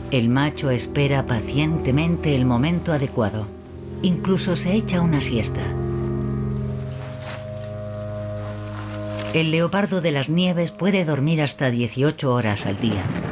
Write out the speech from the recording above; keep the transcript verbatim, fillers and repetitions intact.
El macho espera pacientemente el momento adecuado. Incluso se echa una siesta. El leopardo de las nieves puede dormir hasta dieciocho horas al día.